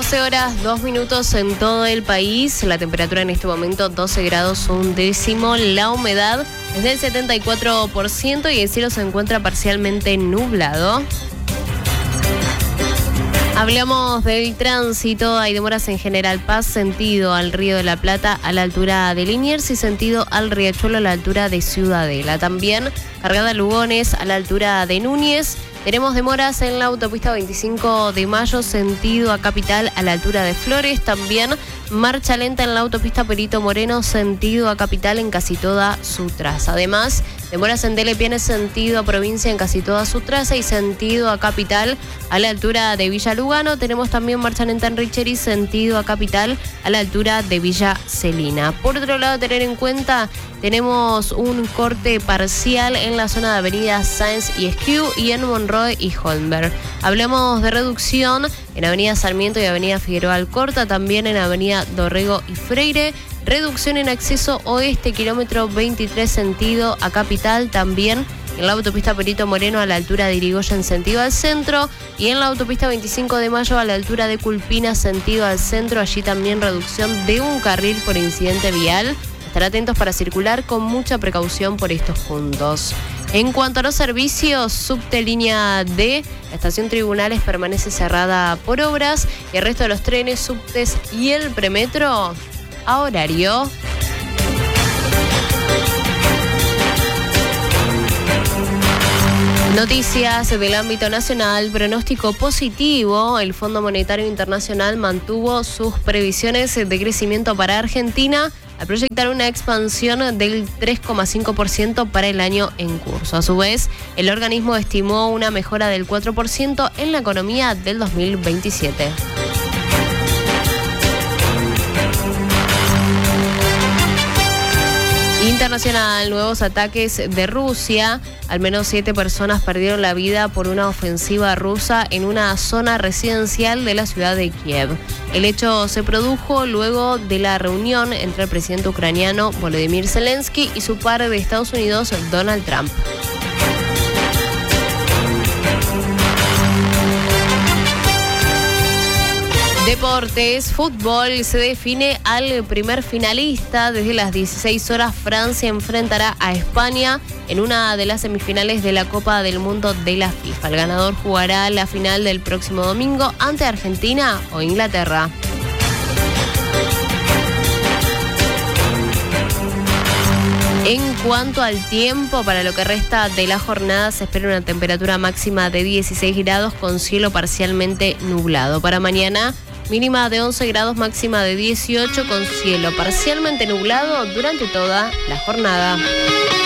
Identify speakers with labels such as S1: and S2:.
S1: 12 horas 2 minutos en todo el país. La temperatura en este momento 12 grados 1 décimo. La humedad es del 74% y el cielo se encuentra parcialmente nublado. Hablamos del tránsito. Hay demoras en General Paz, sentido al Río de la Plata a la altura de Liniers y sentido al Riachuelo a la altura de Ciudadela. También cargada Lugones a la altura de Núñez. Tenemos demoras en la autopista 25 de Mayo, sentido a Capital a la altura de Flores. También marcha lenta en la autopista Perito Moreno, sentido a Capital en casi toda su traza. Además, demoras en Telepiane, sentido a Provincia en casi toda su traza y sentido a Capital a la altura de Villa Lugano. Tenemos también marcha lenta en Richeri, sentido a Capital a la altura de Villa Celina. Por otro lado, tener en cuenta, tenemos un corte parcial en la zona de Avenida Sáenz y Esquiú y en Monroe y Holmberg. Hablamos de reducción en Avenida Sarmiento y Avenida Figueroa Alcorta, también en Avenida Dorrego y Freire. Reducción en acceso oeste, kilómetro 23, sentido a Capital, también en la autopista Perito Moreno a la altura de Irigoyen, sentido al centro, y en la autopista 25 de Mayo a la altura de Culpina, sentido al centro. Allí también reducción de un carril por incidente vial. Estar atentos para circular con mucha precaución por estos puntos. En cuanto a los servicios, subte línea D, la estación Tribunales permanece cerrada por obras y el resto de los trenes, subtes y el premetro a horario. Noticias del ámbito nacional, pronóstico positivo. El Fondo Monetario Internacional mantuvo sus previsiones de crecimiento para Argentina al proyectar una expansión del 3,5% para el año en curso. A su vez, el organismo estimó una mejora del 4% en la economía del 2027. Internacional, nuevos ataques de Rusia. Al menos 7 personas perdieron la vida por una ofensiva rusa en una zona residencial de la ciudad de Kiev. El hecho se produjo luego de la reunión entre el presidente ucraniano Volodymyr Zelensky y su par de Estados Unidos, Donald Trump. Deportes, fútbol, se define al primer finalista. Desde las 16 horas Francia enfrentará a España en una de las semifinales de la Copa del Mundo de la FIFA. El ganador jugará la final del próximo domingo ante Argentina o Inglaterra. En cuanto al tiempo, para lo que resta de la jornada se espera una temperatura máxima de 16 grados con cielo parcialmente nublado. Para mañana, mínima de 11 grados, máxima de 18 con cielo parcialmente nublado durante toda la jornada.